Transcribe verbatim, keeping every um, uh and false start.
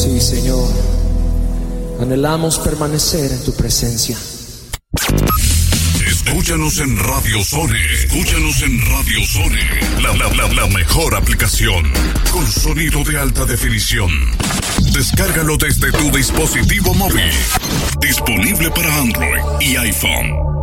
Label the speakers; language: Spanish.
Speaker 1: Sí, Señor, anhelamos permanecer en tu presencia.
Speaker 2: Escúchanos en Radio Sony. Escúchanos en Radio Sony. La, la, la, la mejor aplicación. Con sonido de alta definición. Descárgalo desde tu dispositivo móvil. Disponible para Android y iPhone.